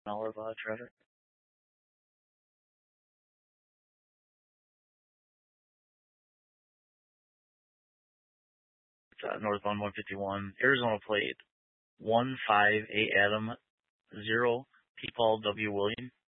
Olive Trevor. It's northbound 151. Arizona plate 158 Adam 0 P Paul W William.